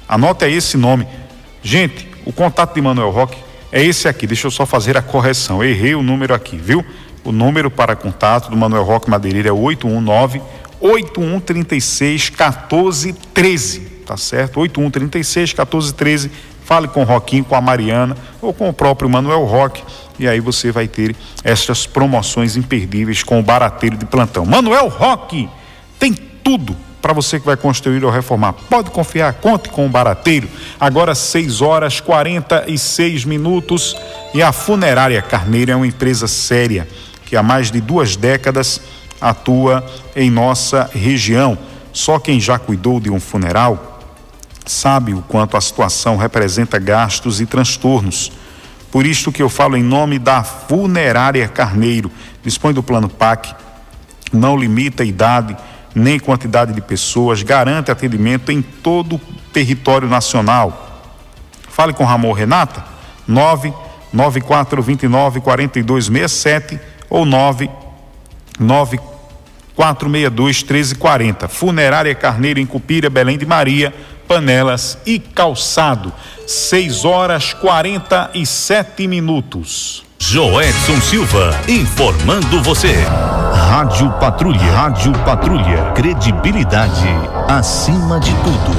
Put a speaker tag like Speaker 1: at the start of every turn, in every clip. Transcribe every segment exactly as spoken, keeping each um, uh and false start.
Speaker 1: Anota aí esse nome. Gente, o contato de Manuel Roque é esse aqui. Deixa eu só fazer a correção. Eu errei o número aqui, viu? O número para contato do Manuel Roque Madeireira é oito um nove, oito um três seis, um quatro um três. Tá certo? oito um três seis, um quatro um três. Fale com o Roquinho, com a Mariana ou com o próprio Manuel Roque, e aí você vai ter essas promoções imperdíveis com o barateiro de plantão. Manuel Roque tem tudo para você que vai construir ou reformar. Pode confiar, conte com o barateiro. Agora seis horas e quarenta e seis minutos, e a Funerária Carneiro é uma empresa séria que há mais de duas décadas atua em nossa região. Só quem já cuidou de um funeral sabe o quanto a situação representa gastos e transtornos. Por isto que eu falo em nome da Funerária Carneiro. Dispõe do plano P A C, não limita a idade nem quantidade de pessoas, garante atendimento em todo o território nacional. Fale com Ramon Renata, nove nove quatro dois nove, quatro dois seis sete ou nove nove quatro seis dois, um três quatro zero. Funerária Carneiro em Cupira, Belém de Maria, Panelas e Calçado. seis horas e quarenta e sete minutos.
Speaker 2: Joedson Silva, informando você. Rádio Patrulha, Rádio Patrulha, credibilidade acima de tudo.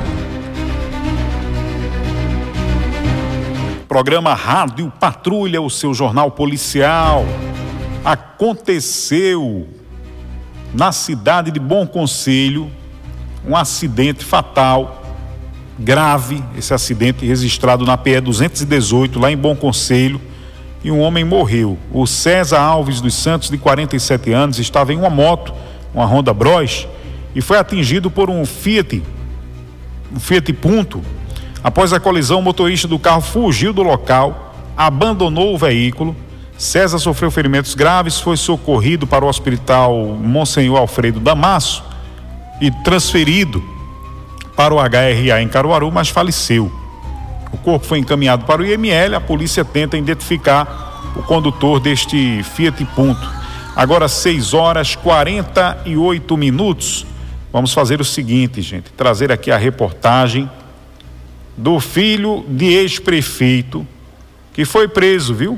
Speaker 1: Programa Rádio Patrulha, o seu jornal policial. Aconteceu na cidade de Bom Conselho um acidente fatal, grave, esse acidente registrado na P E duzentos e dezoito, lá em Bom Conselho, e um homem morreu. O César Alves dos Santos, de quarenta e sete anos, estava em uma moto, uma Honda Bros, e foi atingido por um Fiat, um Fiat Punto. Após a colisão, o motorista do carro fugiu do local, abandonou o veículo. César sofreu ferimentos graves, foi socorrido para o hospital Monsenhor Alfredo Damasso e transferido para o H R A em Caruaru, mas faleceu. O corpo foi encaminhado para o I M L. A polícia tenta identificar o condutor deste Fiat Punto. Agora seis horas e quarenta e oito minutos. Vamos fazer o seguinte, gente, trazer aqui a reportagem do filho de ex-prefeito que foi preso, viu?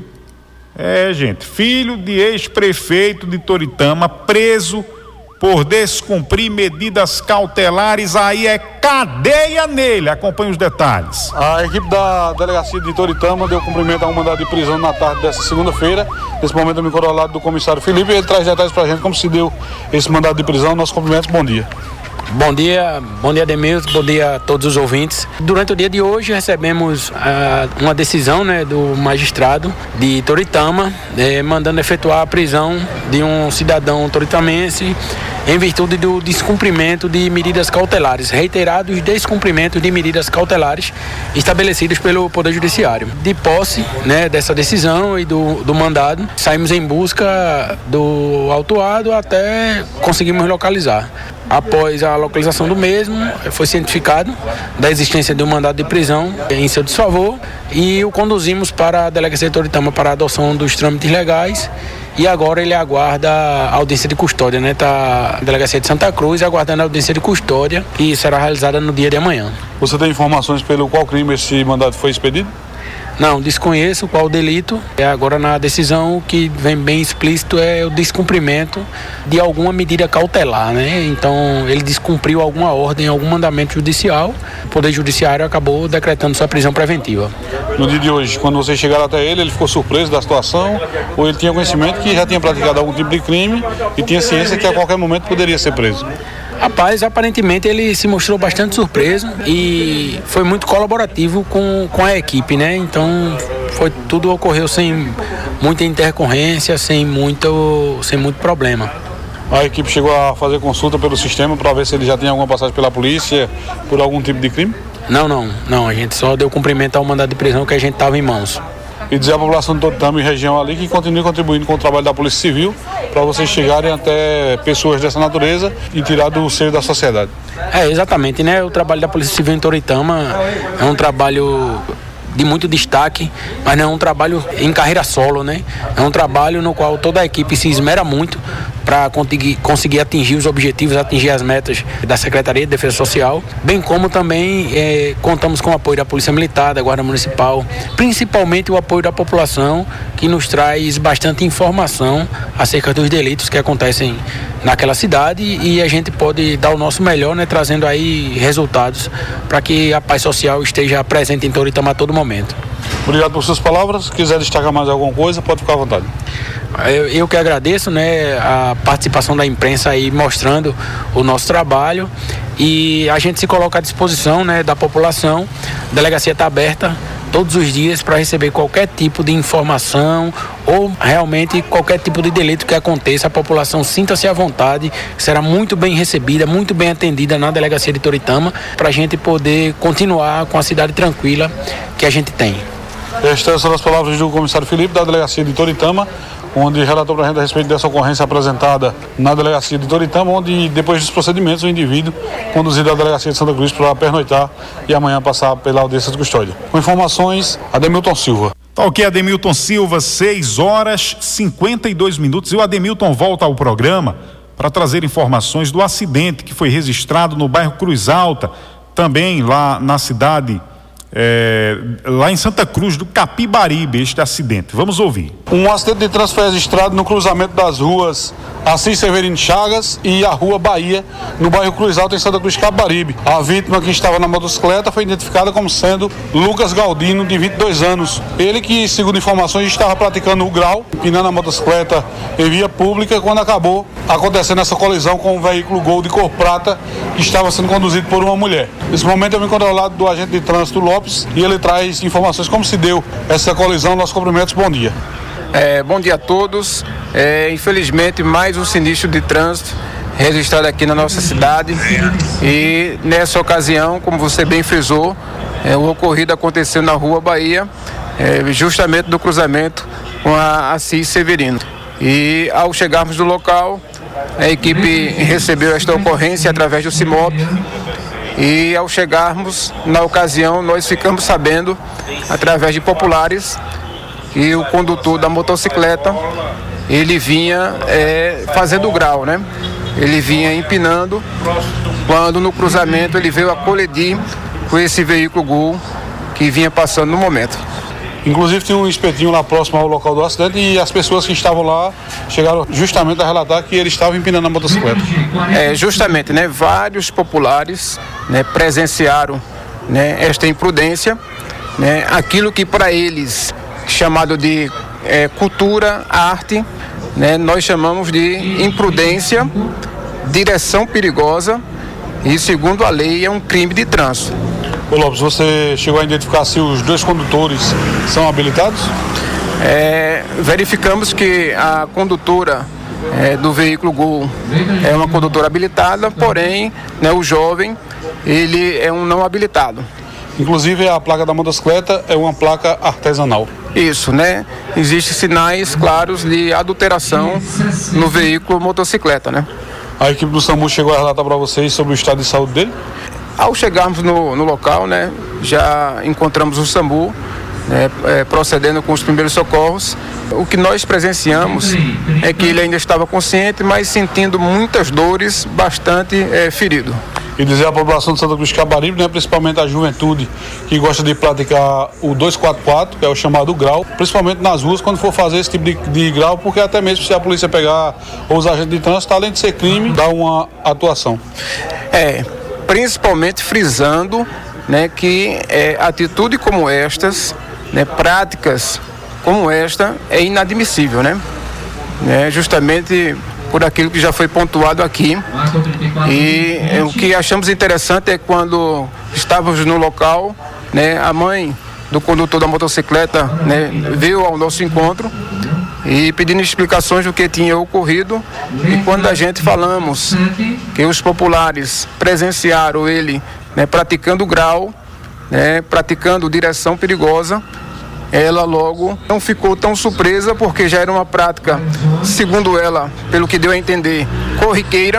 Speaker 1: É, gente, filho de ex-prefeito de Toritama, preso por descumprir medidas cautelares. Aí é cadeia nele. Acompanhe os detalhes.
Speaker 3: A equipe da delegacia de Toritama deu cumprimento a um mandado de prisão na tarde dessa segunda-feira. Nesse momento eu me encontro ao lado do comissário Felipe, e ele traz detalhes pra gente como se deu esse mandado de prisão. Nossos cumprimentos, bom dia.
Speaker 4: Bom dia, bom dia Demilson, bom dia a todos os ouvintes. Durante o dia de hoje recebemos ah, uma decisão, né, do magistrado de Toritama, eh, mandando efetuar a prisão de um cidadão toritamense em virtude do descumprimento de medidas cautelares, reiterados descumprimentos de medidas cautelares estabelecidas pelo Poder Judiciário. De posse, né, dessa decisão e do, do mandado, saímos em busca do autuado até conseguirmos localizar. Após a localização do mesmo, foi cientificado da existência de um mandado de prisão em seu desfavor e o conduzimos para a delegacia de Toritama para a adoção dos trâmites legais, e agora ele aguarda a audiência de custódia, né? Está a delegacia de Santa Cruz aguardando a audiência de custódia, que será realizada no dia de amanhã.
Speaker 3: Você tem informações pelo qual crime esse mandado foi expedido?
Speaker 4: Não, desconheço qual o delito. Agora na decisão o que vem bem explícito é o descumprimento de alguma medida cautelar, né? Então ele descumpriu alguma ordem, algum mandamento judicial. O Poder Judiciário acabou decretando sua prisão preventiva.
Speaker 3: No dia de hoje, quando vocês chegaram até ele, ele ficou surpreso da situação, ou ele tinha conhecimento que já tinha praticado algum tipo de crime e tinha ciência que a qualquer momento poderia ser preso?
Speaker 4: Rapaz, aparentemente ele se mostrou bastante surpreso e foi muito colaborativo com, com a equipe, né? Então foi, tudo ocorreu sem muita intercorrência, sem muito, sem muito problema.
Speaker 3: A equipe chegou a fazer consulta pelo sistema para ver se ele já tinha alguma passagem pela polícia por algum tipo de crime?
Speaker 4: Não, não, não. A gente só deu cumprimento ao mandado de prisão que a gente estava em mãos.
Speaker 3: E dizer à população de Toritama e região ali que continue contribuindo com o trabalho da Polícia Civil para vocês chegarem até pessoas dessa natureza e tirar do seio da sociedade.
Speaker 4: É, exatamente, né? O trabalho da Polícia Civil em Toritama é um trabalho de muito destaque, mas não é um trabalho em carreira solo, né? É um trabalho no qual toda a equipe se esmera muito para conseguir, conseguir atingir os objetivos, atingir as metas da Secretaria de Defesa Social, bem como também eh, contamos com o apoio da Polícia Militar, da Guarda Municipal, principalmente o apoio da população, que nos traz bastante informação acerca dos delitos que acontecem naquela cidade, e a gente pode dar o nosso melhor, né, trazendo aí resultados para que a paz social esteja presente em Toritama a todo momento.
Speaker 3: Obrigado por suas palavras. Se quiser destacar mais alguma coisa, pode ficar à vontade.
Speaker 4: Eu, eu que agradeço, né, a participação da imprensa aí mostrando o nosso trabalho, e a gente se coloca à disposição, né, da população. A delegacia está aberta todos os dias para receber qualquer tipo de informação ou realmente qualquer tipo de delito que aconteça. A população sinta-se à vontade, será muito bem recebida, muito bem atendida na delegacia de Toritama, para a gente poder continuar com a cidade tranquila que a gente tem.
Speaker 3: Estas são as palavras do comissário Felipe, da delegacia de Toritama, onde relatou para a gente a respeito dessa ocorrência apresentada na delegacia de Toritama, onde depois dos procedimentos o indivíduo conduzido à delegacia de Santa Cruz para pernoitar e amanhã passar pela audiência de custódia. Com informações, Ademilton Silva.
Speaker 1: Tá ok, Ademilton Silva, seis horas e cinquenta e dois minutos, e o Ademilton volta ao programa para trazer informações do acidente que foi registrado no bairro Cruz Alta, também lá na cidade, é, lá em Santa Cruz do Capibaribe, este acidente. Vamos ouvir.
Speaker 3: Um acidente de trânsito foi registrado no cruzamento das ruas Assis Severino Chagas e a Rua Bahia, no bairro Cruz Alta, em Santa Cruz, Capibaribe. A vítima, que estava na motocicleta, foi identificada como sendo Lucas Galdino, de vinte e dois anos. Ele que, segundo informações, estava praticando o grau, empinando a motocicleta em via pública, quando acabou acontecendo essa colisão com um veículo Gol de cor prata que estava sendo conduzido por uma mulher. Nesse momento eu me encontro ao lado do agente de trânsito Lopes e ele traz informações como se deu essa colisão. Nossos cumprimentos, bom dia.
Speaker 5: É, bom dia a todos. É, infelizmente, mais um sinistro de trânsito registrado aqui na nossa cidade, e nessa ocasião, como você bem frisou, é, o ocorrido aconteceu na Rua Bahia, é, justamente no cruzamento com a Assis Severino. E ao chegarmos no local, a equipe recebeu esta ocorrência através do CIMOP, e ao chegarmos na ocasião, nós ficamos sabendo, através de populares, e o condutor da motocicleta, ele vinha é, fazendo grau, né? Ele vinha empinando, quando no cruzamento ele veio a colidir com esse veículo Gol que vinha passando no momento.
Speaker 3: Inclusive tinha um espetinho lá próximo ao local do acidente, e as pessoas que estavam lá chegaram justamente a relatar que ele estava empinando a motocicleta.
Speaker 5: É, justamente, né? Vários populares, né, presenciaram, né, esta imprudência, né? Aquilo que para eles chamado de é, cultura, arte, né? Nós chamamos de imprudência, direção perigosa, e segundo a lei é um crime de trânsito.
Speaker 3: Ô Lopes, você chegou a identificar se os dois condutores são habilitados?
Speaker 5: É, verificamos que a condutora é, do veículo Gol é uma condutora habilitada, porém, né, o jovem, ele é um não habilitado.
Speaker 3: Inclusive a placa da motocicleta é uma placa artesanal.
Speaker 5: Isso, né? Existem sinais claros de adulteração no veículo motocicleta, né?
Speaker 3: A equipe do SAMU chegou a relatar para vocês sobre o estado de saúde dele?
Speaker 5: Ao chegarmos no, no local, né, já encontramos o SAMU, né, é, procedendo com os primeiros socorros. O que nós presenciamos é que ele ainda estava consciente, mas sentindo muitas dores, bastante é, ferido.
Speaker 3: E dizer à população de Santa Cruz de Capibaribe, né, principalmente a juventude que gosta de praticar o dois quatro quatro, que é o chamado grau, principalmente nas ruas, quando for fazer esse tipo de, de grau, porque até mesmo se a polícia pegar ou os agentes de trânsito, além de ser crime, dá uma atuação.
Speaker 5: É, principalmente frisando, né, que é, atitude como estas, né, práticas como esta, é inadmissível, né? É, justamente por aquilo que já foi pontuado aqui. E é, o que achamos interessante é quando estávamos no local, né, a mãe do condutor da motocicleta, né, veio ao nosso encontro e pedindo explicações do que tinha ocorrido. E quando a gente falamos que os populares presenciaram ele, né, praticando grau, né, praticando direção perigosa, ela logo não ficou tão surpresa, porque já era uma prática, segundo ela, pelo que deu a entender, corriqueira.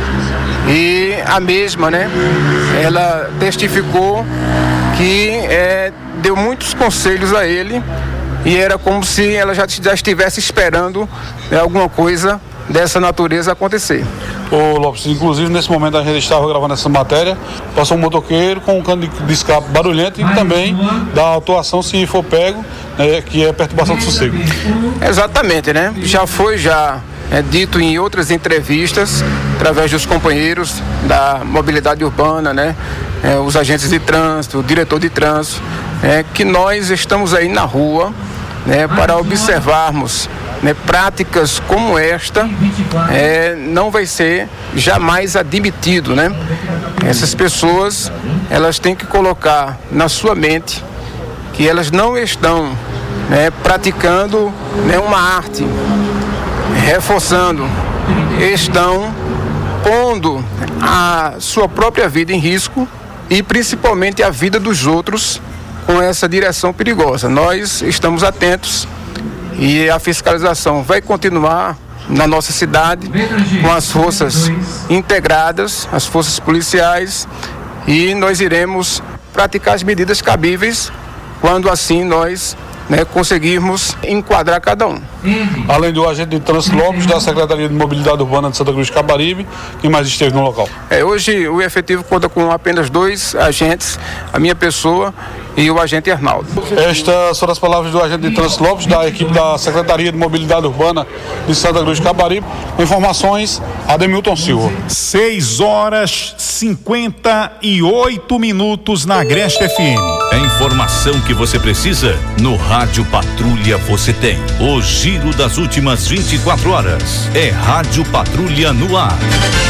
Speaker 5: E a mesma, né, ela testificou que é, deu muitos conselhos a ele, e era como se ela já, já estivesse esperando, né, alguma coisa dessa natureza acontecer.
Speaker 3: Ô Lopes, inclusive nesse momento a gente estava gravando essa matéria, passou um motoqueiro com um cano de escape barulhento e também da atuação se for pego, né, que é perturbação do sossego.
Speaker 5: Exatamente, né? Já foi já é, dito em outras entrevistas, através dos companheiros da mobilidade urbana, né? É, os agentes de trânsito, o diretor de trânsito, é, que nós estamos aí na rua, né, para observarmos, né, práticas como esta, é, não vai ser jamais admitido, né? Essas pessoas, elas têm que colocar na sua mente que elas não estão, né, praticando, né, uma arte, reforçando, estão pondo a sua própria vida em risco e principalmente a vida dos outros com essa direção perigosa. Nós estamos atentos e a fiscalização vai continuar na nossa cidade com as forças integradas, as forças policiais, e nós iremos praticar as medidas cabíveis quando assim nós, né, conseguirmos enquadrar cada um.
Speaker 3: Além do agente de trânsito Lopes, da Secretaria de Mobilidade Urbana de Santa Cruz de Caparibe, quem mais esteve no local?
Speaker 5: É, hoje o efetivo conta com apenas dois agentes, a minha pessoa e o agente Arnaldo.
Speaker 3: Estas foram as palavras do agente de trânsito Lopes, da equipe da Secretaria de Mobilidade Urbana de Santa Cruz de Caparibe. Informações, Ademilton Silva.
Speaker 1: seis horas cinquenta e oito minutos na Agreste F M.
Speaker 2: A informação que você precisa no Rádio Patrulha você tem. O giro das últimas vinte e quatro horas. É Rádio Patrulha no ar.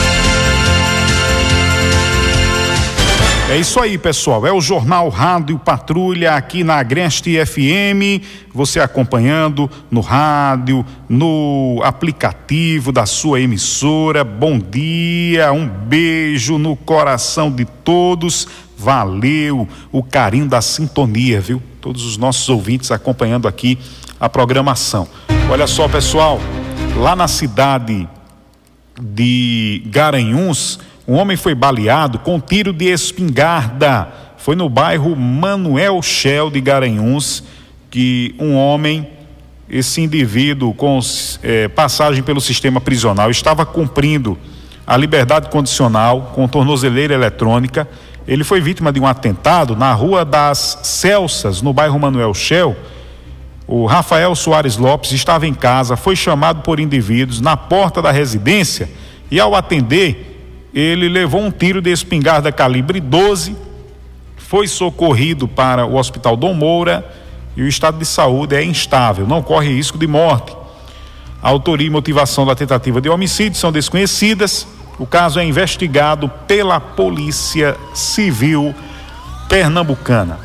Speaker 1: É isso aí, pessoal. É o Jornal Rádio Patrulha aqui na Agreste F M. Você acompanhando no rádio, no aplicativo da sua emissora. Bom dia, um beijo no coração de todos. Valeu o carinho da sintonia, viu? Todos os nossos ouvintes acompanhando aqui a programação. Olha só, pessoal, lá na cidade de Garanhuns, um homem foi baleado com tiro de espingarda. Foi no bairro Manuel Shell de Garanhuns que um homem, esse indivíduo com eh, passagem pelo sistema prisional, estava cumprindo a liberdade condicional com tornozeleira eletrônica. Ele foi vítima de um atentado na Rua das Celsas, no bairro Manuel Shell. O Rafael Soares Lopes estava em casa, foi chamado por indivíduos na porta da residência e, ao atender, ele levou um tiro de espingarda calibre doze, foi socorrido para o Hospital Dom Moura e o estado de saúde é instável, não corre risco de morte. A autoria e motivação da tentativa de homicídio são desconhecidas. O caso é investigado pela Polícia Civil Pernambucana.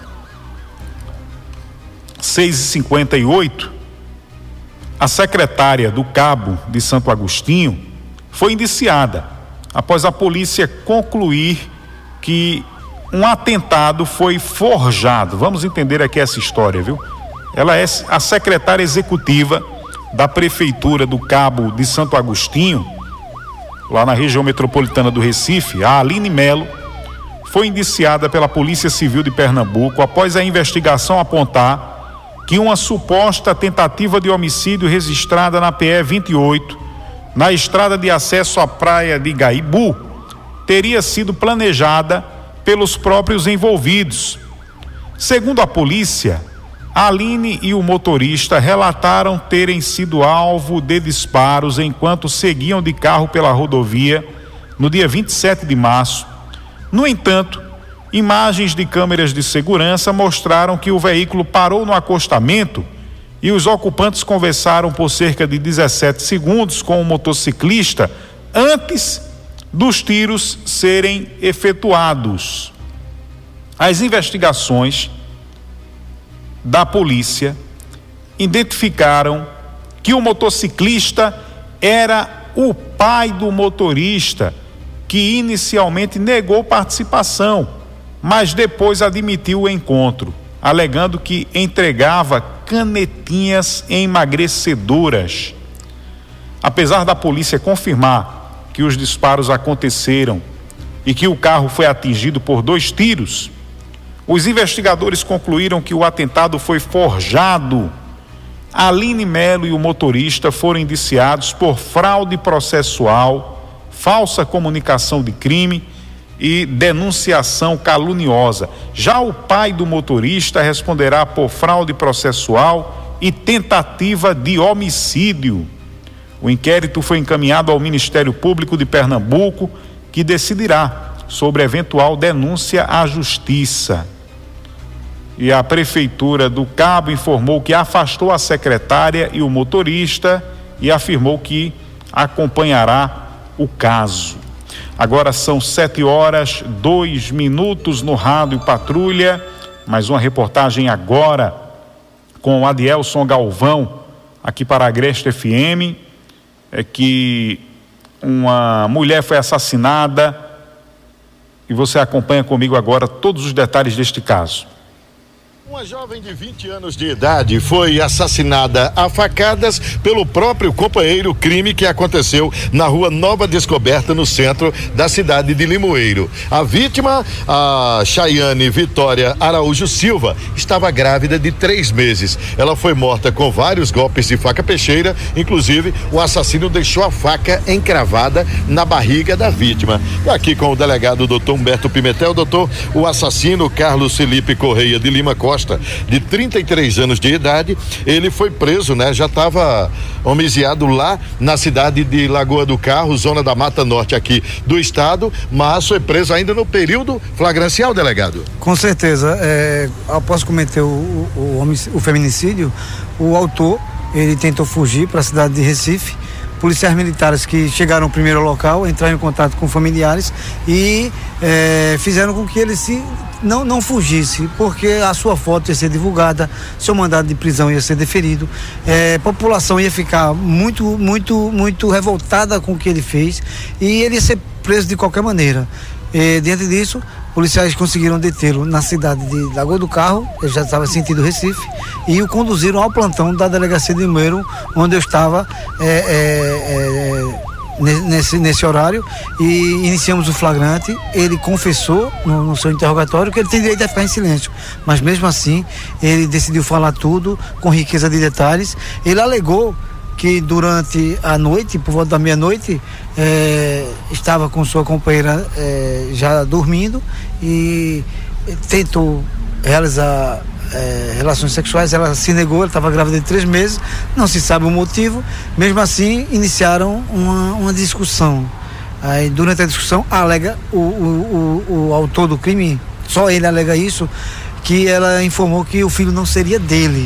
Speaker 1: seis e cinquenta e oito, a secretária do Cabo de Santo Agostinho foi indiciada após a polícia concluir que um atentado foi forjado. Vamos entender aqui essa história, viu? Ela é a secretária executiva da Prefeitura do Cabo de Santo Agostinho, lá na região metropolitana do Recife. A Aline Melo foi indiciada pela Polícia Civil de Pernambuco após a investigação apontar que uma suposta tentativa de homicídio registrada na P E vinte e oito, na estrada de acesso à praia de Gaibu, teria sido planejada pelos próprios envolvidos. Segundo a polícia, a Aline e o motorista relataram terem sido alvo de disparos enquanto seguiam de carro pela rodovia no dia vinte e sete de março. No entanto, imagens de câmeras de segurança mostraram que o veículo parou no acostamento e os ocupantes conversaram por cerca de dezessete segundos com o motociclista antes dos tiros serem efetuados. As investigações da polícia identificaram que o motociclista era o pai do motorista, que inicialmente negou participação, mas depois admitiu o encontro, alegando que entregava canetinhas emagrecedoras. Apesar da polícia confirmar que os disparos aconteceram e que o carro foi atingido por dois tiros, os investigadores concluíram que o atentado foi forjado Aline Melo e o motorista foram indiciados por fraude processual, falsa comunicação de crime e denunciação caluniosa. Já o pai do motorista responderá por fraude processual e tentativa de homicídio. O inquérito foi encaminhado ao Ministério Público de Pernambuco, que decidirá sobre eventual denúncia à Justiça. E a Prefeitura do Cabo informou que afastou a secretária e o motorista e afirmou que acompanhará o caso. Agora são sete horas, dois minutos no Rádio Patrulha. Mais uma reportagem agora com o Adielson Galvão, aqui para a Agreste F M, é que uma mulher foi assassinada e você acompanha comigo agora todos os detalhes deste caso.
Speaker 6: Uma jovem de vinte anos de idade foi assassinada a facadas pelo próprio companheiro, crime que aconteceu na rua Nova Descoberta, no centro da cidade de Limoeiro. A vítima, a Chayane Vitória Araújo Silva, estava grávida de três meses. Ela foi morta com vários golpes de faca peixeira, inclusive o assassino deixou a faca encravada na barriga da vítima. E aqui com o delegado doutor Humberto Pimentel. Doutor, o assassino Carlos Felipe Correia de Lima Costa, de trinta e três anos de idade, ele foi preso, né? Já estava homiciado lá na cidade de Lagoa do Carro, zona da Mata Norte aqui do estado, mas foi preso ainda no período flagrancial, delegado.
Speaker 7: Com certeza, é, após cometer o, o, o feminicídio, o autor, ele tentou fugir para a cidade de Recife. Policiais militares que chegaram primeiro ao local entraram em contato com familiares e é, fizeram com que ele se não, não fugisse, porque a sua foto ia ser divulgada, seu mandado de prisão ia ser deferido, é, a população ia ficar muito, muito, muito revoltada com o que ele fez e ele ia ser preso de qualquer maneira. E, diante disso, policiais conseguiram detê-lo na cidade de Lagoa do Carro, ele já estava sentido Recife, e o conduziram ao plantão da delegacia de Limoeiro, onde eu estava é, é, é, nesse, nesse horário, e iniciamos o flagrante. Ele confessou no, no seu interrogatório que ele tem direito a ficar em silêncio, mas mesmo assim ele decidiu falar tudo com riqueza de detalhes. Ele alegou que durante a noite, por volta da meia-noite, é, estava com sua companheira é, já dormindo e tentou realizar é, relações sexuais. Ela se negou, ela estava grávida de três meses, não se sabe o motivo. Mesmo assim, iniciaram uma, uma discussão. Aí, durante a discussão, alega o, o, o, o autor do crime, só ele alega isso, que ela informou que o filho não seria dele.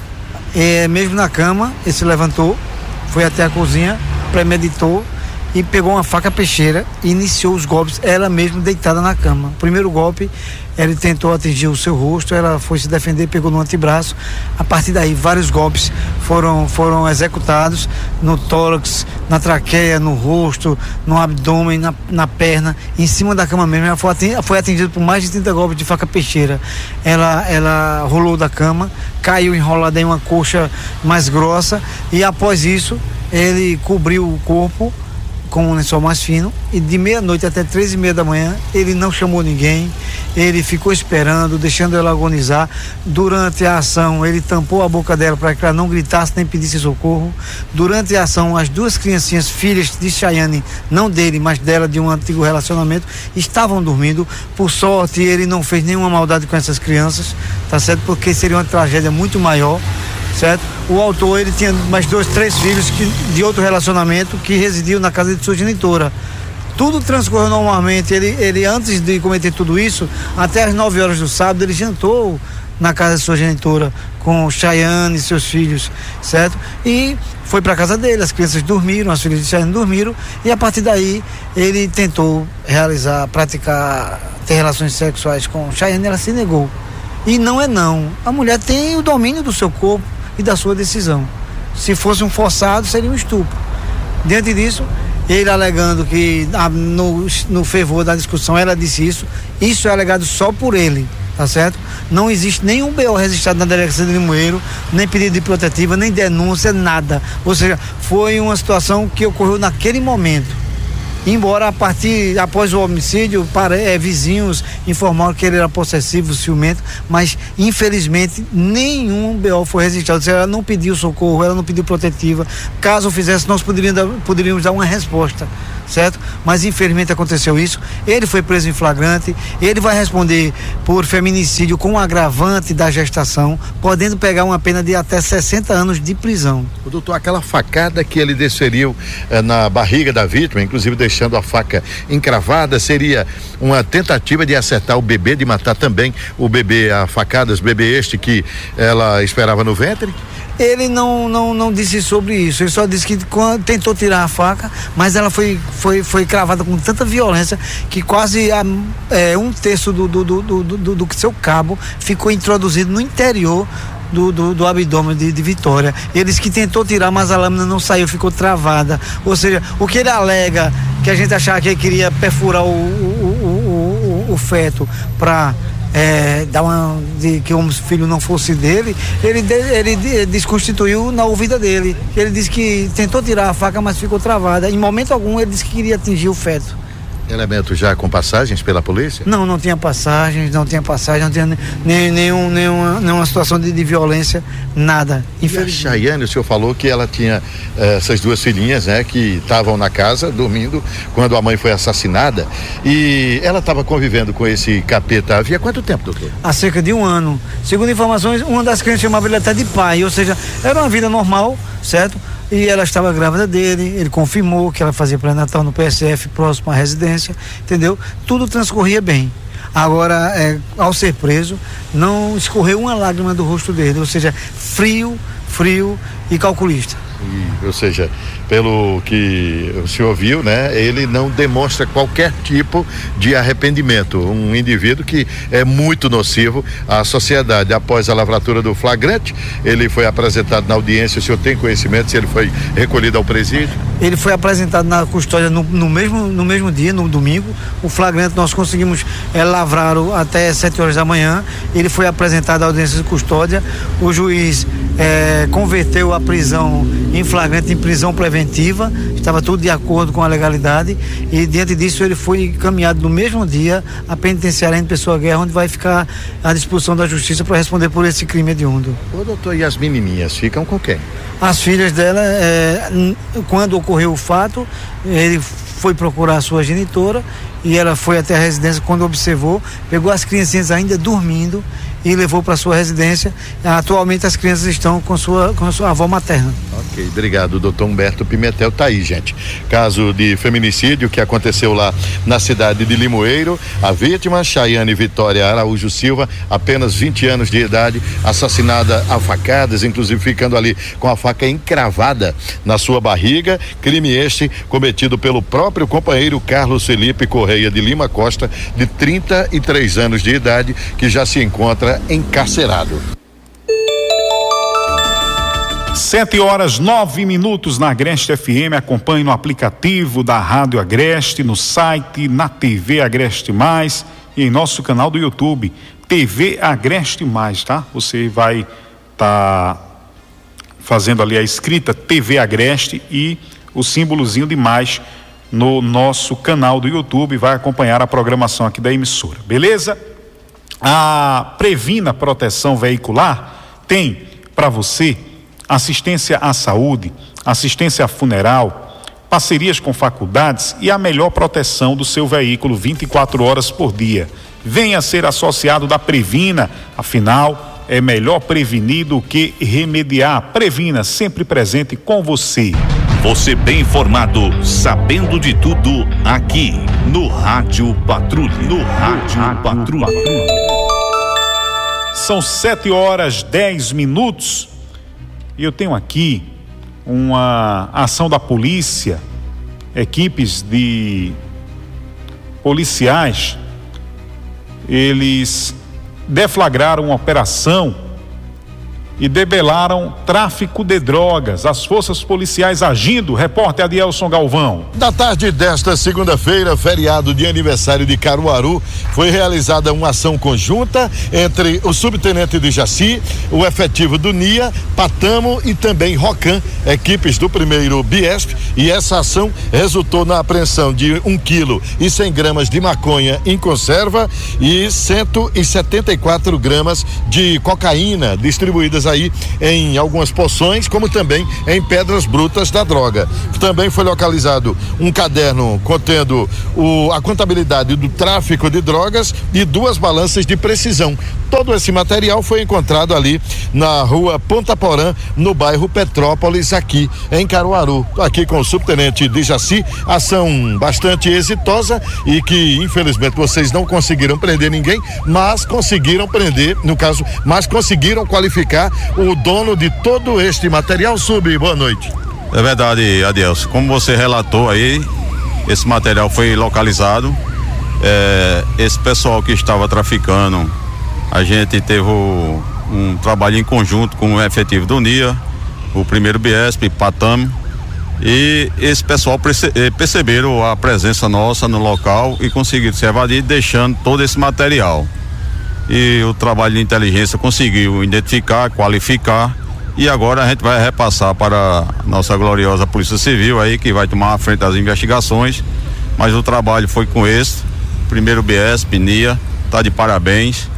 Speaker 7: É, mesmo na cama, ele se levantou, foi até a cozinha, premeditou e pegou uma faca peixeira e iniciou os golpes, ela mesma deitada na cama. O primeiro golpe, ele tentou atingir o seu rosto, ela foi se defender, pegou no antebraço. A partir daí, vários golpes foram, foram executados no tórax, na traqueia, no rosto, no abdômen, na, na perna, em cima da cama mesmo. Ela foi atingida, foi atingida por mais de trinta golpes de faca peixeira. Ela, ela rolou da cama, caiu enrolada em uma coxa mais grossa e após isso, ele cobriu o corpo com um lençol mais fino e de meia-noite até três e meia da manhã ele não chamou ninguém, ele ficou esperando, deixando ela agonizar. Durante a ação ele tampou a boca dela para que ela não gritasse nem pedisse socorro. Durante a ação as duas criancinhas, filhas de Chayane, não dele, mas dela, de um antigo relacionamento, estavam dormindo. Por sorte ele não fez nenhuma maldade com essas crianças, tá certo? Porque seria uma tragédia muito maior, certo? O autor, ele tinha mais dois, três filhos que, de outro relacionamento, que residiam na casa de sua genitora. Tudo transcorreu normalmente. Ele, ele, antes de cometer tudo isso, até às nove horas do sábado, ele jantou na casa de sua genitora com Chayane e seus filhos, certo? E foi para a casa dele, as crianças dormiram, as filhas de Chayane dormiram, e a partir daí ele tentou realizar, praticar, ter relações sexuais com Chayane. Ela se negou. E não é não. A mulher tem o domínio do seu corpo e da sua decisão. Se fosse um forçado, seria um estupro. Diante disso, ele alegando que ah, no, no fervor da discussão ela disse isso, isso é alegado só por ele, tá certo? Não existe nenhum B O registrado na delegacia de Limoeiro, nem pedido de protetiva, nem denúncia, nada. Ou seja, foi uma situação que ocorreu naquele momento. embora a partir, após o homicídio, para, é, vizinhos informaram que ele era possessivo, ciumento, mas infelizmente nenhum B O foi registrado. Ela não pediu socorro, ela não pediu protetiva. Caso fizesse, nós poderíamos dar, poderíamos dar uma resposta, certo? Mas infelizmente aconteceu isso. Ele foi preso em flagrante, ele vai responder por feminicídio com agravante da gestação, podendo pegar uma pena de até sessenta anos de prisão.
Speaker 6: O doutor, aquela facada que ele desferiu eh, na barriga da vítima, inclusive deixando a faca encravada, seria uma tentativa de acertar o bebê, de matar também o bebê a facadas, bebê este que ela esperava no ventre?
Speaker 7: Ele não, não, não disse sobre isso, ele só disse que quando tentou tirar a faca, mas ela foi, foi, foi cravada com tanta violência que quase a, é, um terço do, do, do, do, do, do seu cabo ficou introduzido no interior Do, do, do abdômen de, de Vitória. Ele disse que tentou tirar, mas a lâmina não saiu, ficou travada. Ou seja, o que ele alega, que a gente achava que ele queria perfurar o, o, o, o, o feto para é, dar uma, de, que o filho não fosse dele, ele, ele, ele desconstituiu na ouvida dele. Ele disse que tentou tirar a faca, mas ficou travada. Em momento algum ele disse que queria atingir o feto.
Speaker 6: Elemento já com passagens pela polícia?
Speaker 7: Não, não tinha passagens, não tinha passagem, não tinha nem, nenhum, nenhuma, nenhuma situação de, de violência, nada.
Speaker 6: E a Chayane, o senhor falou que ela tinha eh, essas duas filhinhas, né, que estavam na casa dormindo quando a mãe foi assassinada, e ela estava convivendo com esse capeta havia quanto tempo, doutor?
Speaker 7: Há cerca de um ano. Segundo informações, uma das crianças chamava ele até de pai, ou seja, era uma vida normal, certo? E ela estava grávida dele, ele confirmou que ela fazia pré-natal no P S F, próximo à residência, entendeu? Tudo transcorria bem. Agora, é, ao ser preso, não escorreu uma lágrima do rosto dele, ou seja, frio, frio e calculista.
Speaker 6: E, ou seja, pelo que o senhor viu, né, ele não demonstra qualquer tipo de arrependimento. Um indivíduo que é muito nocivo à sociedade. Após a lavratura do flagrante, ele foi apresentado na audiência. O senhor tem conhecimento se ele foi recolhido ao presídio?
Speaker 7: Ele foi apresentado na custódia no, no, mesmo, no mesmo dia, no domingo. O flagrante nós conseguimos é, lavrar até sete horas da manhã. Ele foi apresentado à audiência de custódia. O juiz é, converteu a prisão em flagrante em prisão preventiva, estava tudo de acordo com a legalidade, e diante disso ele foi encaminhado no mesmo dia à penitenciária em Pessoa Guerra, onde vai ficar à disposição da justiça para responder por esse crime hediondo.
Speaker 6: Ô doutor, e as menininhas ficam com quem?
Speaker 7: As filhas dela, é, quando ocorreu o fato, ele foi procurar a sua genitora e ela foi até a residência. Quando observou, pegou as criancinhas ainda dormindo e levou para sua residência. Atualmente as crianças estão com sua, com sua avó materna.
Speaker 6: Ok, obrigado, doutor Humberto Pimentel. Tá aí, gente. Caso de feminicídio que aconteceu lá na cidade de Limoeiro. A vítima, Chayane Vitória Araújo Silva, apenas vinte anos de idade, assassinada a facadas, inclusive ficando ali com a faca encravada na sua barriga. Crime este cometido pelo próprio companheiro Carlos Felipe Correia de Lima Costa, de trinta e três anos de idade, que já se encontra encarcerado.
Speaker 1: Sete horas, nove minutos na Agreste F M. Acompanhe no aplicativo da Rádio Agreste, no site, na T V Agreste Mais e em nosso canal do YouTube, T V Agreste Mais, tá? Você vai estar tá fazendo ali a escrita T V Agreste e o símbolozinho de mais no nosso canal do YouTube, vai acompanhar a programação aqui da emissora, beleza? A Previna Proteção Veicular tem para você assistência à saúde, assistência funeral, parcerias com faculdades e a melhor proteção do seu veículo vinte e quatro horas por dia. Venha ser associado da Previna, afinal é melhor prevenir do que remediar. Previna, sempre presente com você.
Speaker 2: Você bem informado, sabendo de tudo, aqui no Rádio Patrulha. No Rádio, Rádio Patrulha. Patrulha.
Speaker 1: São sete horas, dez minutos. E eu tenho aqui uma ação da polícia, equipes de policiais, eles deflagraram uma operação e debelaram tráfico de drogas. As forças policiais agindo. Repórter Adielson Galvão.
Speaker 6: Na tarde desta segunda-feira, feriado de aniversário de Caruaru, foi realizada uma ação conjunta entre o subtenente de Jaci, o efetivo do N I A, Patamo e também Rocan, equipes do primeiro Biesp, e essa ação resultou na apreensão de um quilo e cem gramas de maconha em conserva e cento e setenta e quatro gramas de cocaína distribuídas aí em algumas poções, como também em pedras brutas da droga. Também foi localizado um caderno contendo o, a contabilidade do tráfico de drogas e duas balanças de precisão. Todo esse material foi encontrado ali na rua Ponta Porã, no bairro Petrópolis, aqui em Caruaru. Aqui com o subtenente de Jaci, ação bastante exitosa e que infelizmente vocês não conseguiram prender ninguém, mas conseguiram prender, no caso, mas conseguiram qualificar o dono de todo este material. Sub, boa noite.
Speaker 8: É verdade, Adielson. Como você relatou aí, esse material foi localizado. É, esse pessoal que estava traficando, a gente teve o, um trabalho em conjunto com o efetivo do N I A, o primeiro Biesp, Patamo, e esse pessoal perce, perceberam a presença nossa no local e conseguiram se evadir, deixando todo esse material. E o trabalho de inteligência conseguiu identificar, qualificar, e agora a gente vai repassar para a nossa gloriosa Polícia Civil aí, que vai tomar a frente das investigações, mas o trabalho foi com esse, primeiro Biesp, N I A, tá de parabéns,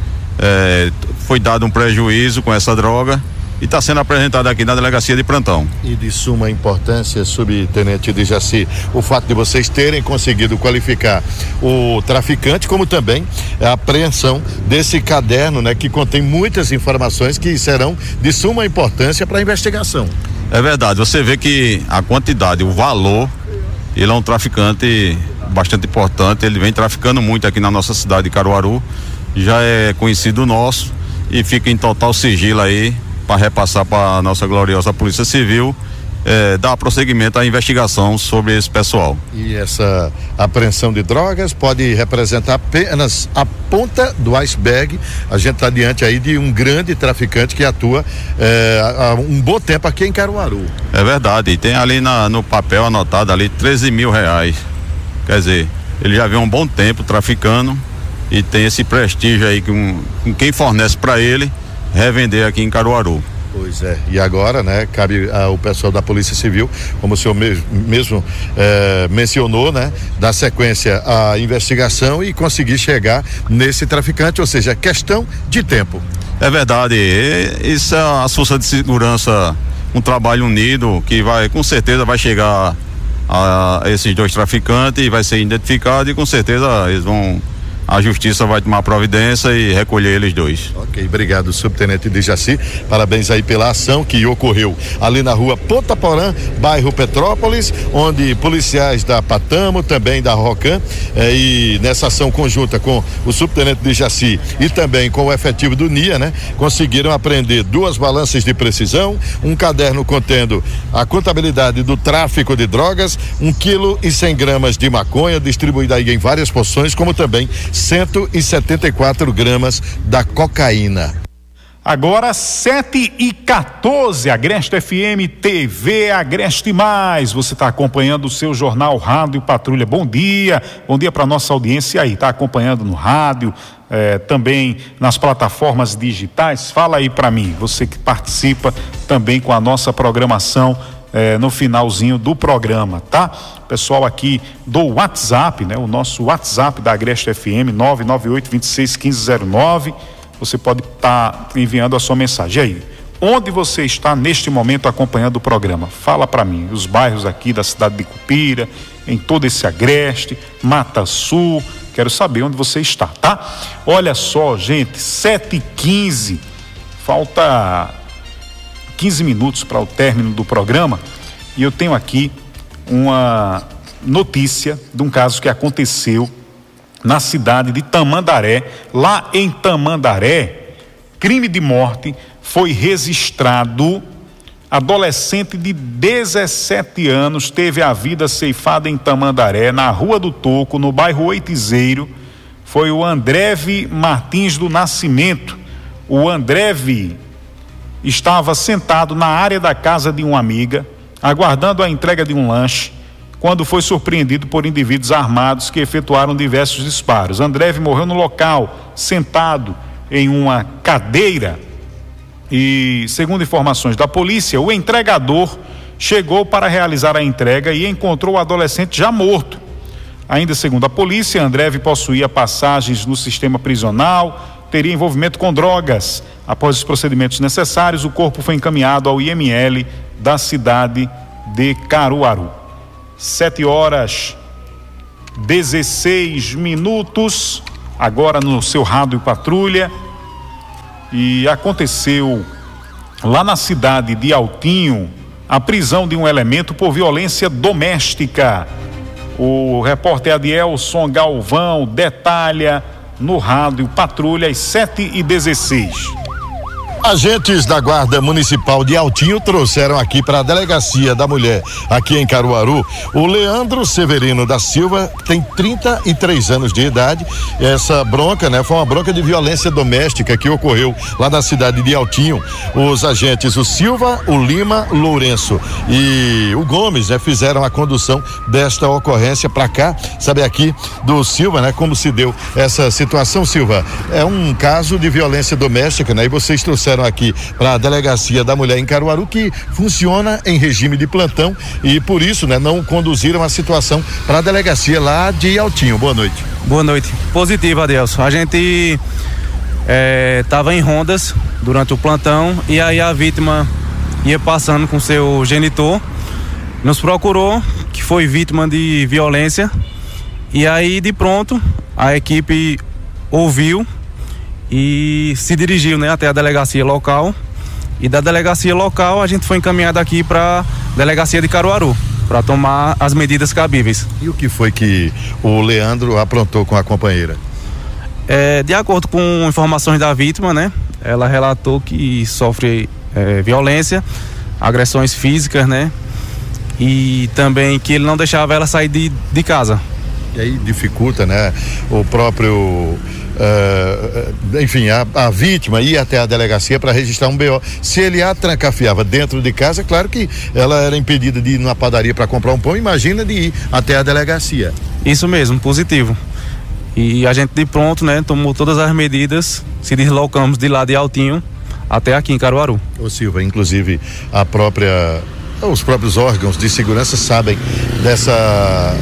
Speaker 8: é, foi dado um prejuízo com essa droga e está sendo apresentado aqui na delegacia de plantão.
Speaker 6: E de suma importância, subtenente de Jaci, o fato de vocês terem conseguido qualificar o traficante, como também a apreensão desse caderno, né, que contém muitas informações que serão de suma importância para a investigação.
Speaker 8: É verdade, você vê que a quantidade, o valor, ele é um traficante bastante importante, ele vem traficando muito aqui na nossa cidade de Caruaru, já é conhecido nosso e fica em total sigilo aí, para repassar para a nossa gloriosa Polícia Civil, eh, dar prosseguimento à investigação sobre esse pessoal.
Speaker 6: E essa apreensão de drogas pode representar apenas a ponta do iceberg. A gente está diante aí de um grande traficante que atua eh, há um bom tempo aqui em Caruaru.
Speaker 8: É verdade, e tem ali na, no papel anotado ali treze mil reais. Quer dizer, ele já vem um bom tempo traficando e tem esse prestígio aí com, com quem fornece para ele revender aqui em Caruaru.
Speaker 6: Pois é, e agora, né, cabe ao pessoal da Polícia Civil, como o senhor mesmo, mesmo eh, mencionou, né, dar sequência à investigação e conseguir chegar nesse traficante, ou seja, questão de tempo.
Speaker 8: É verdade, e, isso é a força de segurança, um trabalho unido que vai, com certeza vai chegar a, a esses dois traficantes e vai ser identificado e com certeza eles vão, a justiça vai tomar providência e recolher eles dois.
Speaker 6: Ok, obrigado, subtenente de Jaci. Parabéns aí pela ação que ocorreu ali na rua Ponta Porã, bairro Petrópolis, onde policiais da Patamo, também da Rocan, eh, e nessa ação conjunta com o subtenente de Jaci e também com o efetivo do N I A, né, conseguiram apreender duas balanças de precisão, um caderno contendo a contabilidade do tráfico de drogas, um quilo e cem gramas de maconha distribuída aí em várias porções, como também cento e setenta e quatro gramas da cocaína.
Speaker 1: Agora sete e quatorze, Agreste F M, T V Agreste Mais. Você está acompanhando o seu jornal Rádio Patrulha. Bom dia, bom dia para nossa audiência aí, está acompanhando no rádio, eh, também nas plataformas digitais. Fala aí para mim, você que participa também com a nossa programação eh, no finalzinho do programa, tá? Pessoal aqui do WhatsApp, né? O nosso WhatsApp da Agreste F M, nove nove oito, dois seis, um cinco zero nove. Você pode estar tá enviando a sua mensagem. E aí, onde você está neste momento acompanhando o programa? Fala para mim, os bairros aqui da cidade de Cupira, em todo esse Agreste, Mata Sul, quero saber onde você está, tá? Olha só, gente, sete e quinze, falta quinze minutos para o término do programa e eu tenho aqui uma notícia de um caso que aconteceu na cidade de Tamandaré. Lá em Tamandaré, crime de morte foi registrado. Adolescente de dezessete anos teve a vida ceifada em Tamandaré, na Rua do Toco, no bairro Oitizeiro. Foi o Andreve Martins do Nascimento. O Andreve estava sentado na área da casa de uma amiga, aguardando a entrega de um lanche, quando foi surpreendido por indivíduos armados que efetuaram diversos disparos. Andrev morreu no local, sentado em uma cadeira, e, segundo informações da polícia, o entregador chegou para realizar a entrega e encontrou o adolescente já morto. Ainda segundo a polícia, Andrev possuía passagens no sistema prisional, teria envolvimento com drogas. Após os procedimentos necessários, o corpo foi encaminhado ao I M L da cidade de Caruaru. Sete horas, dezesseis minutos, agora no seu Rádio Patrulha. E aconteceu lá na cidade de Altinho a prisão de um elemento por violência doméstica. O repórter Adielson Galvão detalha no Rádio Patrulha às sete e dezesseis.
Speaker 6: Agentes da Guarda Municipal de Altinho trouxeram aqui para a Delegacia da Mulher, aqui em Caruaru, o Leandro Severino da Silva, tem trinta e três anos de idade. Essa bronca, né, foi uma bronca de violência doméstica que ocorreu lá na cidade de Altinho. Os agentes, o Silva, o Lima, o Lourenço e o Gomes, né, fizeram a condução desta ocorrência para cá. Sabe aqui do Silva, né, como se deu essa situação, Silva? É um caso de violência doméstica, né, e vocês trouxeram aqui para a Delegacia da Mulher em Caruaru, que funciona em regime de plantão, e por isso, né, não conduziram a situação para a delegacia lá de Altinho. Boa noite.
Speaker 9: Boa noite. Positivo, Adelson. A gente estava é, em rondas durante o plantão e aí a vítima ia passando com seu genitor, nos procurou, que foi vítima de violência, e aí de pronto a equipe ouviu e se dirigiu, né, até a delegacia local, e da delegacia local a gente foi encaminhado aqui para a delegacia de Caruaru para tomar as medidas cabíveis.
Speaker 6: E o que foi que o Leandro aprontou com a companheira?
Speaker 9: É, de acordo com informações da vítima, né, ela relatou que sofre é, violência, agressões físicas, né, e também que ele não deixava ela sair de, de casa.
Speaker 6: E aí dificulta, né, o próprio Uh, enfim, a, a vítima ia até a delegacia para registrar um B O. Se ele a trancafiava dentro de casa, claro que ela era impedida de ir na padaria para comprar um pão, imagina de ir até a delegacia.
Speaker 9: Isso mesmo, positivo. E a gente de pronto, né, tomou todas as medidas, se deslocamos de lá de Altinho até aqui em Caruaru.
Speaker 6: Ô Silva, inclusive a própria, os próprios órgãos de segurança sabem dessa...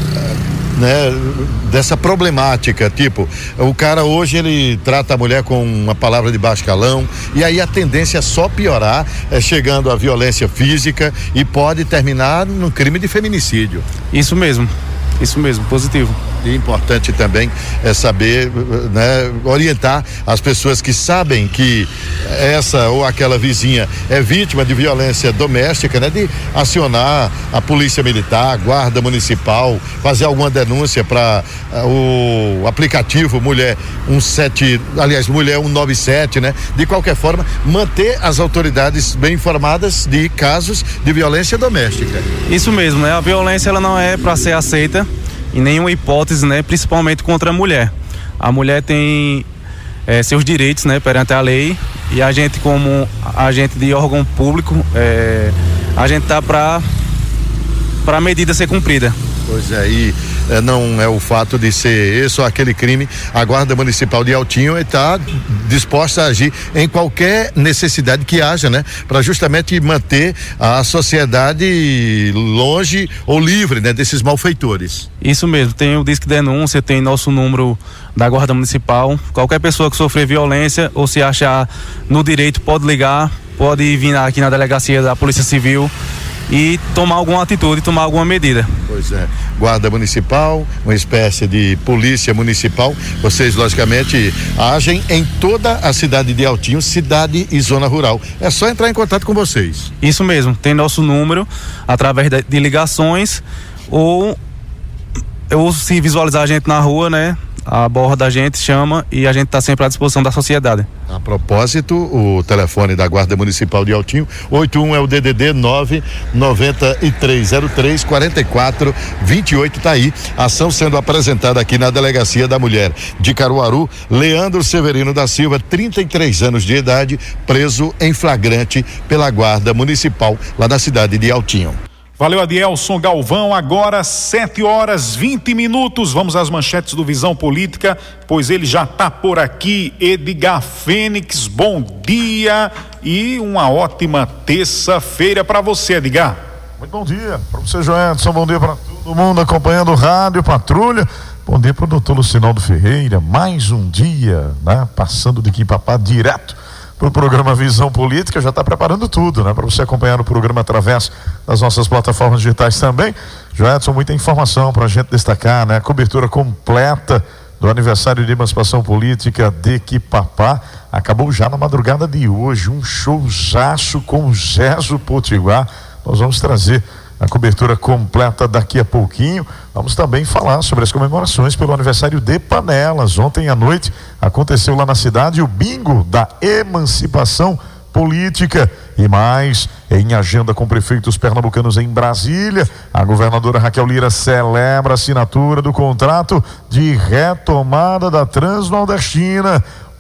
Speaker 6: né, dessa problemática, tipo, o cara hoje ele trata a mulher com uma palavra de baixo calão, e aí a tendência é só piorar, é, chegando à violência física, e pode terminar num crime de feminicídio.
Speaker 9: Isso mesmo, isso mesmo, positivo.
Speaker 6: E importante também é saber, né, orientar as pessoas que sabem que essa ou aquela vizinha é vítima de violência doméstica, né, de acionar a polícia militar, a guarda municipal, fazer alguma denúncia para uh, o aplicativo Mulher um sete, aliás, Mulher cento e noventa e sete, né? De qualquer forma, manter as autoridades bem informadas de casos de violência doméstica.
Speaker 9: Isso mesmo, né? A violência ela não é para ser aceita em nenhuma hipótese, né? Principalmente contra a mulher. A mulher tem é, seus direitos, né? Perante a lei, e a gente, como agente de órgão público, é, a gente tá para para a medida ser cumprida.
Speaker 6: Pois é, e é, não é o fato de ser esse ou aquele crime, a Guarda Municipal de Altinho está disposta a agir em qualquer necessidade que haja, né? Para justamente manter a sociedade longe ou livre, né, desses malfeitores.
Speaker 9: Isso mesmo, tem o Disque Denúncia, tem nosso número da Guarda Municipal. Qualquer pessoa que sofrer violência ou se achar no direito pode ligar, pode vir aqui na delegacia da Polícia Civil e tomar alguma atitude, tomar alguma medida.
Speaker 6: Pois é, Guarda Municipal, uma espécie de polícia municipal. Vocês logicamente agem em toda a cidade de Altinho, cidade e zona rural. É só entrar em contato com vocês.
Speaker 9: Isso mesmo, tem nosso número através de ligações ou, ou se visualizar a gente na rua, né? aborda a gente, chama e a gente está sempre à disposição da sociedade.
Speaker 6: A propósito, o telefone da Guarda Municipal de Altinho, oitenta e um é o D D D nove nove três zero três quatro quatro dois oito, tá aí. Ação sendo apresentada aqui na Delegacia da Mulher de Caruaru. Leandro Severino da Silva, trinta e três anos de idade, preso em flagrante pela Guarda Municipal lá da cidade de Altinho.
Speaker 1: Valeu, Adielson Galvão. Agora sete horas vinte minutos. Vamos às manchetes do Visão Política, pois ele já está por aqui. Edgar Fênix, bom dia e uma ótima terça-feira para você, Edgar.
Speaker 10: Muito bom dia para você, Joelson. Bom dia para todo mundo acompanhando o Rádio Patrulha. Bom dia para o doutor Lucinaldo Ferreira. Mais um dia, né? Passando de Quipapá direto para o programa Visão Política. Já está preparando tudo, né? Para você acompanhar o programa através das nossas plataformas digitais também. Joelson, muita informação para a gente destacar, né? Cobertura completa do aniversário de emancipação política de Quipapá. Acabou já na madrugada de hoje, um showzaço com o Gesso Potiguar. Nós vamos trazer a cobertura completa daqui a pouquinho. Vamos também falar sobre as comemorações pelo aniversário de Panelas. Ontem à noite aconteceu lá na cidade o bingo da emancipação política. E mais, em agenda com prefeitos pernambucanos em Brasília, a governadora Raquel Lira celebra a assinatura do contrato de retomada da Transnordestina.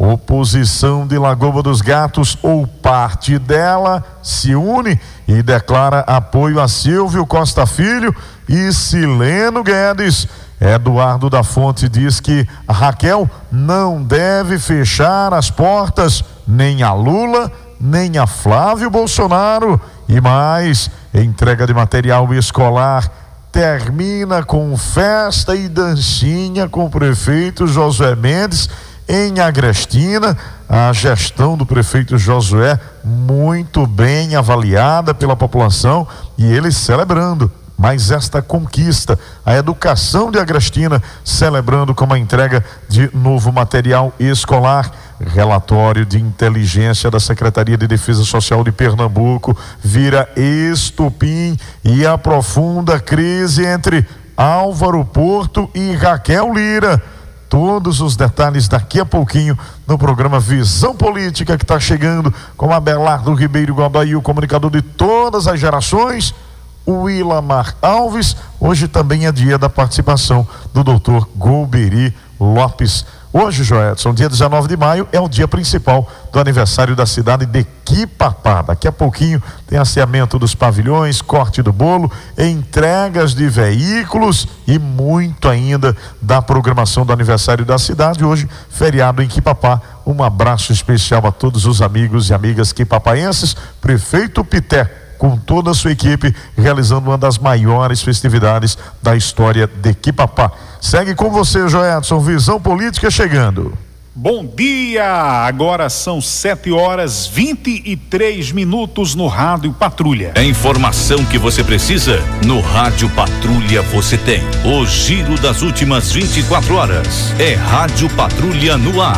Speaker 10: Oposição de Lagoa dos Gatos ou parte dela se une e declara apoio a Silvio Costa Filho e Sileno Guedes. Eduardo da Fonte diz que Raquel não deve fechar as portas nem a Lula nem a Flávio Bolsonaro. E mais, entrega de material escolar termina com festa e dancinha com o prefeito Josué Mendes em Agrestina. A gestão do prefeito Josué muito bem avaliada pela população e eles celebrando mais esta conquista. A educação de Agrestina celebrando com a entrega de novo material escolar. Relatório de inteligência da Secretaria de Defesa Social de Pernambuco vira estopim e aprofunda a crise entre Álvaro Porto e Raquel Lira. Todos os detalhes daqui a pouquinho no programa Visão Política, que está chegando com Abelardo Ribeiro Godoy, o comunicador de todas as gerações, o Ilamar Alves. Hoje também é dia da participação do doutor Golbery Lopes. Hoje, Joelson, dia dezenove de maio, é o dia principal do aniversário da cidade de Quipapá. Daqui a pouquinho tem asseamento dos pavilhões, corte do bolo, entregas de veículos e muito ainda da programação do aniversário da cidade. Hoje, feriado em Quipapá. Um abraço especial a todos os amigos e amigas quipapaenses. Prefeito Pité, com toda a sua equipe, realizando uma das maiores festividades da história de Quipapá. Segue com você, Joelson, Visão Política chegando.
Speaker 1: Bom dia! Agora são sete horas vinte e três minutos no Rádio Patrulha.
Speaker 2: A informação que você precisa no Rádio Patrulha você tem. O giro das últimas vinte e quatro horas. É Rádio Patrulha no ar.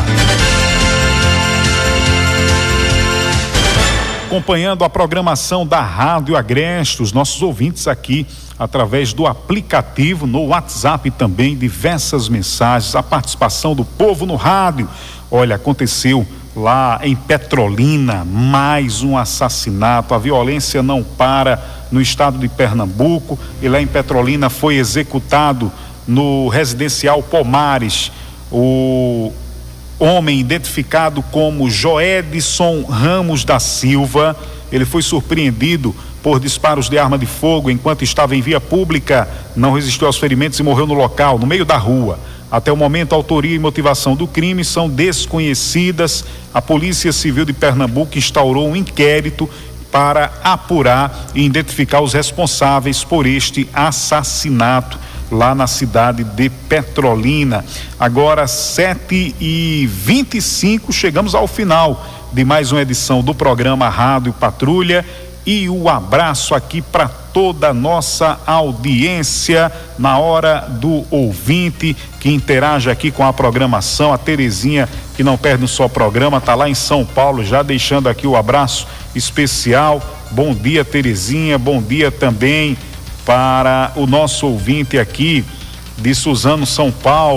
Speaker 1: Acompanhando a programação da Rádio Agreste, os nossos ouvintes aqui através do aplicativo, no WhatsApp também, diversas mensagens, a participação do povo no rádio. Olha, aconteceu lá em Petrolina mais um assassinato, a violência não para no estado de Pernambuco, e lá em Petrolina foi executado no residencial Pomares o homem identificado como Joedson Ramos da Silva. Ele foi surpreendido por disparos de arma de fogo enquanto estava em via pública, não resistiu aos ferimentos e morreu no local, no meio da rua. Até o momento, a autoria e motivação do crime são desconhecidas. A Polícia Civil de Pernambuco instaurou um inquérito para apurar e identificar os responsáveis por este assassinato lá na cidade de Petrolina. Agora sete e vinte e cinco, chegamos ao final de mais uma edição do programa Rádio Patrulha, e o abraço aqui para toda a nossa audiência na hora do ouvinte que interage aqui com a programação. A Terezinha, que não perde um só programa, está lá em São Paulo, já deixando aqui o abraço especial. Bom dia, Terezinha. Bom dia também para o nosso ouvinte aqui de Suzano, São Paulo,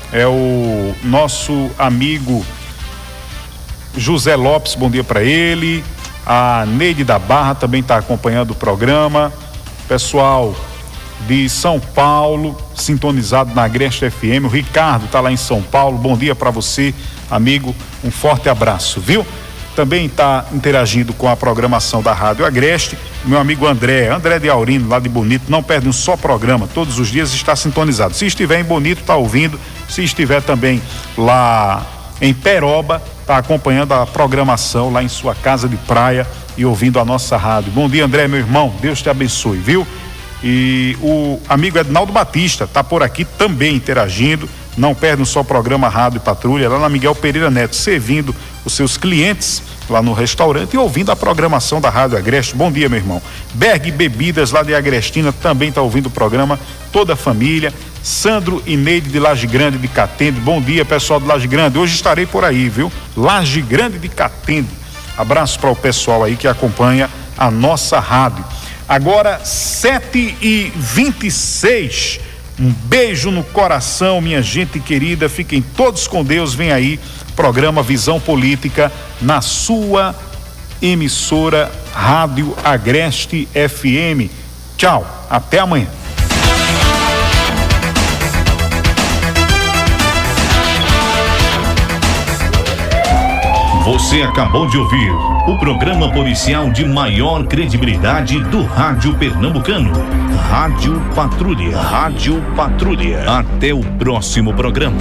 Speaker 1: é o nosso amigo José Lopes, bom dia para ele. A Neide da Barra também está acompanhando o programa. Pessoal de São Paulo, sintonizado na Agreste F M. O Ricardo está lá em São Paulo. Bom dia para você, amigo. Um forte abraço, viu? Também está interagindo com a programação da Rádio Agreste. Meu amigo André, André de Aurino, lá de Bonito, não perde um só programa. Todos os dias está sintonizado. Se estiver em Bonito, está ouvindo. Se estiver também lá em Peroba, está acompanhando a programação lá em sua casa de praia e ouvindo a nossa rádio. Bom dia, André, meu irmão, Deus te abençoe, viu? E o amigo Ednaldo Batista está por aqui também interagindo, não perde um só programa Rádio Patrulha, lá na Miguel Pereira Neto, servindo os seus clientes lá no restaurante e ouvindo a programação da Rádio Agreste. Bom dia, meu irmão. Berg Bebidas, lá de Agrestina, também está ouvindo o programa, toda a família. Sandro e Neide de Laje Grande de Catende, bom dia, pessoal de Laje Grande, hoje estarei por aí, viu? Laje Grande de Catende, abraço para o pessoal aí que acompanha a nossa rádio. Agora sete e vinte e seis, um beijo no coração, minha gente querida, fiquem todos com Deus. Vem aí programa Visão Política na sua emissora Rádio Agreste F M. Tchau, até amanhã.
Speaker 2: Você acabou de ouvir o programa policial de maior credibilidade do rádio pernambucano. Rádio Patrulha. Rádio Patrulha. Até o próximo programa.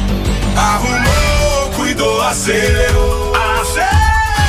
Speaker 11: Arrumou, cuidou, acelerou, acelerou.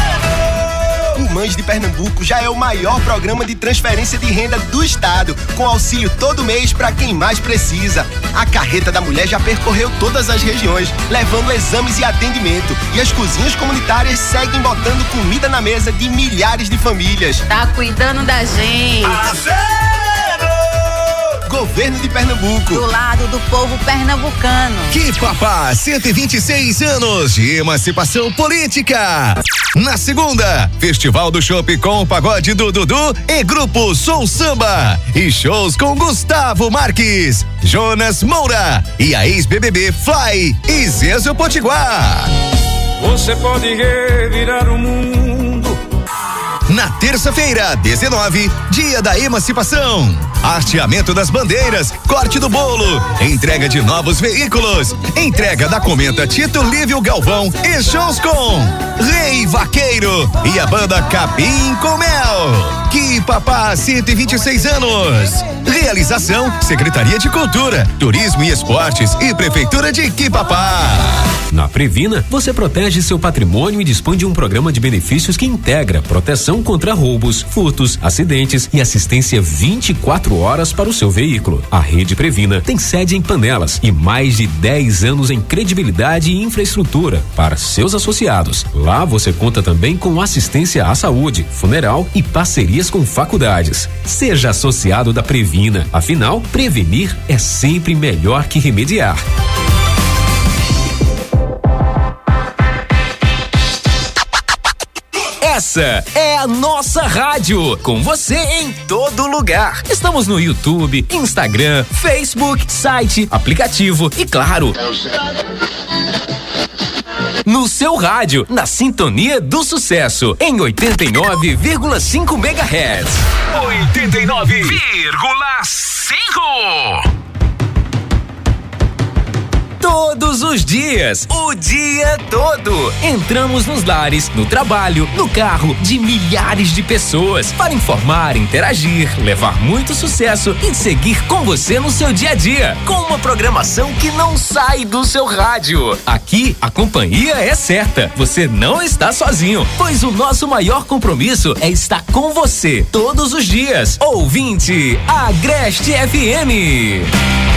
Speaker 11: O Mães de Pernambuco já é o maior programa de transferência de renda do estado, com auxílio todo mês para quem mais precisa. A carreta da mulher já percorreu todas as regiões, levando exames e atendimento. E as cozinhas comunitárias seguem botando comida na mesa de milhares de famílias.
Speaker 12: Tá cuidando da gente.
Speaker 11: Acelerou! Governo de Pernambuco.
Speaker 12: Do lado do povo pernambucano.
Speaker 13: Que papá, cento e vinte e seis anos de emancipação política. Na segunda, Festival do Chopp com o pagode do Dudu e Grupo Som Samba. E shows com Gustavo Marques, Jonas Moura e a ex-B B B Fly e Zezo Potiguar.
Speaker 14: Você pode revirar o mundo.
Speaker 13: Na terça-feira, dezenove, dia da emancipação. Hasteamento das bandeiras, corte do bolo, entrega de novos veículos, entrega da Comenta Tito Lívio Galvão e shows com Rei Vaqueiro e a banda Capim com Mel. Que papá, cento e vinte e seis anos. Realização, Secretaria de Cultura, Turismo e Esportes e Prefeitura de Quipapá.
Speaker 15: Na Previna, você protege seu patrimônio e dispõe de um programa de benefícios que integra proteção contra roubos, furtos, acidentes e assistência vinte e quatro horas para o seu veículo. A Rede Previna tem sede em Panelas e mais de dez anos em credibilidade e infraestrutura para seus associados. Lá você conta também com assistência à saúde, funeral e parcerias com faculdades. Seja associado da Previna, afinal, prevenir é sempre melhor que remediar. Essa é a nossa rádio, com você em todo lugar. Estamos no YouTube, Instagram, Facebook, site, aplicativo e, claro, no seu rádio, na sintonia do sucesso, em oitenta e nove vírgula cinco megahertz.
Speaker 2: oitenta e nove vírgula cinco.
Speaker 15: Todos os dias, o dia todo. Entramos nos lares, no trabalho, no carro de milhares de pessoas para informar, interagir, levar muito sucesso e seguir com você no seu dia a dia, com uma programação que não sai do seu rádio. Aqui, a companhia é certa. Você não está sozinho, pois o nosso maior compromisso é estar com você todos os dias. Ouvinte, Agreste F M.